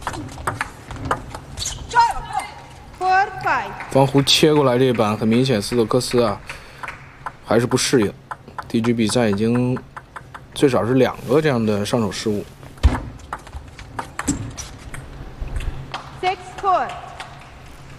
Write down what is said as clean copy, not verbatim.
方弧切过来这一板，很明显斯托克斯啊还是不适应。第一局比赛已经最少是2个这样的上手失误。 6 court。